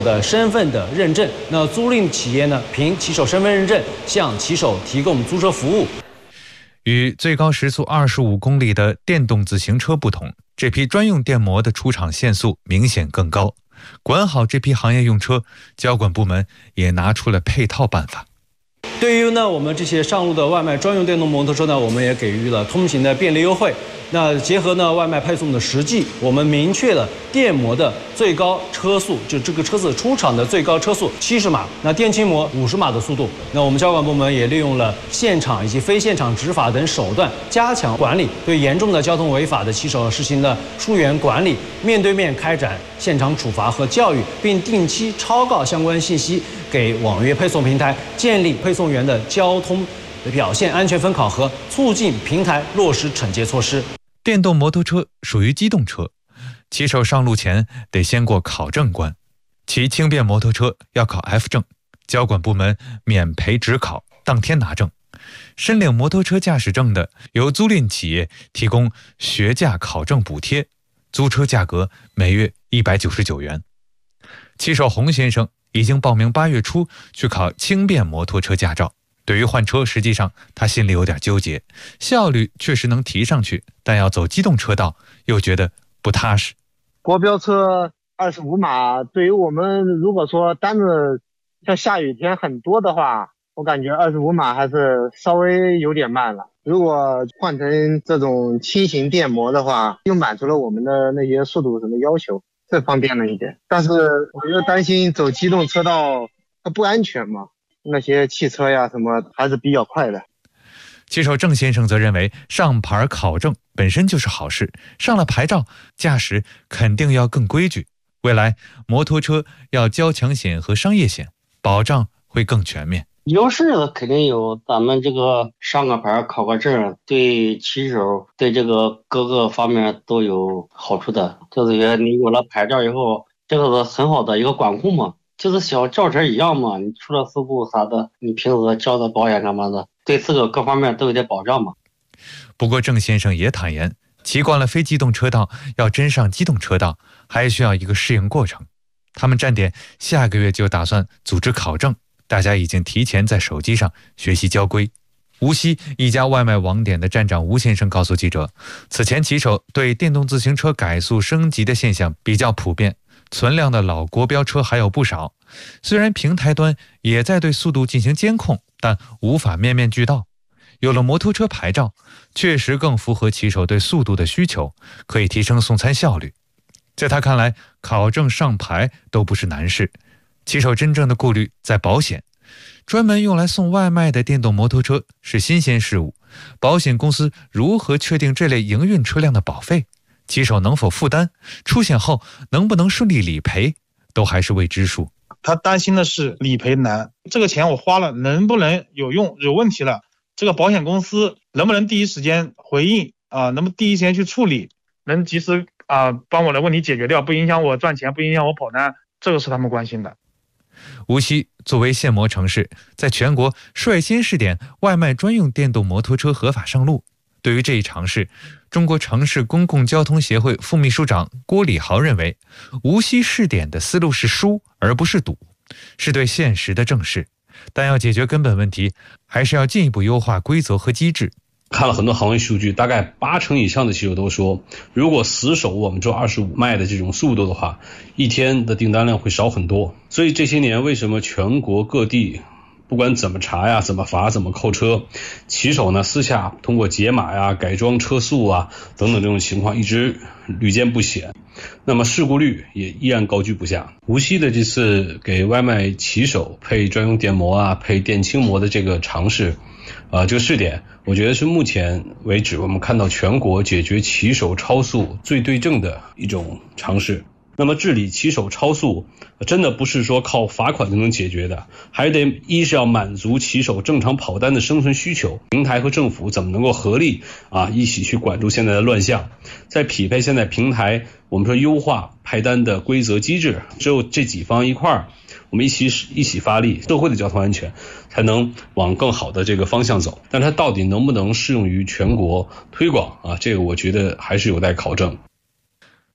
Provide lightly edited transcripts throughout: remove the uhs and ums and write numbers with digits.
的身份的认证，那租赁企业呢，凭骑手身份认证向骑手提供租车服务。 与最高时速25公里的电动自行车不同，这批专用电摩的出厂限速明显更高。管好这批行业用车，交管部门也拿出了配套办法。 对于呢我们这些上路的外卖专用电动摩托车呢，我们也给予了通行的便利优惠。那结合呢外卖配送的实际，我们明确了电摩的最高车速，就这个车子出厂的最高车速70码，那电轻摩50码的速度。那我们交管部门也利用了现场以及非现场执法等手段，加强管理，对严重的交通违法的骑手实行了疏远管理，面对面开展现场处罚和教育，并定期抄告相关信息给网约配送平台，建立配送员的交通表现安全分考核，促进平台落实惩戒措施。 电动摩托车属于机动车，骑手上路前得先过考证关，骑轻便摩托车要考 F 证，交管部门免赔执考，当天拿证。申领摩托车驾驶证的，由租赁企业提供学驾考证补贴，租车价格每月199元。骑手洪先生已经报名8月初去考轻便摩托车驾照。对于换车，实际上他心里有点纠结，效率确实能提上去，但要走机动车道又觉得不踏实。 国标车25码，对于我们如果说单子像下雨天很多的话，我感觉25码还是稍微有点慢了。如果换成这种轻型电摩的话，又满足了我们的那些速度什么要求，这方便了一点。但是我又担心走机动车道它不安全嘛，那些汽车呀什么还是比较快的。 骑手郑先生则认为，上牌考证本身就是好事，上了牌照，驾驶肯定要更规矩。未来摩托车要交强险和商业险，保障会更全面。 优势的肯定有，咱们这个上个牌考个证，对骑手对这个各个方面都有好处的。就是你有了牌照以后，这个是很好的一个管控嘛。就是小轿车一样嘛，你出了事故啥的，你平时交的保险干嘛的，对这个各方面都有点保障嘛。 不过郑先生也坦言，骑惯了非机动车道，要真上机动车道，还需要一个适应过程。他们站点下个月就打算组织考证，大家已经提前在手机上学习交规。无锡一家外卖网点的站长吴先生告诉记者，此前骑手对电动自行车改速升级的现象比较普遍，存量的老国标车还有不少。虽然平台端也在对速度进行监控，但无法面面俱到。有了摩托车牌照，确实更符合骑手对速度的需求，可以提升送餐效率。在他看来，考证上牌都不是难事，骑手真正的顾虑在保险。专门用来送外卖的电动摩托车是新鲜事物，保险公司如何确定这类营运车辆的保费？骑手能否负担？出险后能不能顺利理赔？都还是未知数。 他担心的是理赔难，这个钱我花了能不能有用？有问题了，这个保险公司能不能第一时间回应能不能第一时间去处理，能及时帮我的问题解决掉，不影响我赚钱，不影响我跑单，这个是他们关心的。 无锡作为限摩城市，在全国率先试点外卖专用电动摩托车合法上路。对于这一尝试，中国城市公共交通协会副秘书长郭礼豪认为，无锡试点的思路是输而不是赌，是对现实的正视。但要解决根本问题，还是要进一步优化规则和机制。 看了很多行业数据，大概80%以上的骑手都说，如果死守我们这25迈的这种速度的话，一天的订单量会少很多。所以这些年为什么全国各地不管怎么查呀，怎么罚，怎么扣车，骑手呢私下通过解码呀、改装车速啊等等这种情况一直屡见不鲜，那么事故率也依然高居不下。无锡的这次给外卖骑手配专用电摩啊、配电轻摩的这个尝试这个试点，我觉得是目前为止我们看到全国解决骑手超速最对症的一种尝试。那么治理骑手超速真的不是说靠罚款就能解决的，还得一是要满足骑手正常跑单的生存需求，平台和政府怎么能够合力一起去管住现在的乱象，再匹配现在平台我们说优化派单的规则机制，只有这几方一块儿我们一起发力，社会的交通安全才能往更好的这个方向走。但它到底能不能适用于全国推广这个我觉得还是有待考证。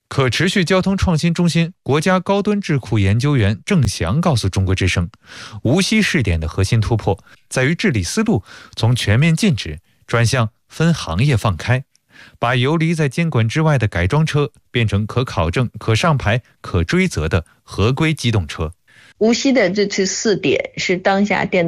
可持续交通创新中心国家高端智库研究员郑翔告诉中国之声，无锡试点的核心突破在于治理思路从全面禁止转向分行业放开，把游离在监管之外的改装车变成可考证、可上牌、可追责的合规机动车。 无锡的这次试点是当下电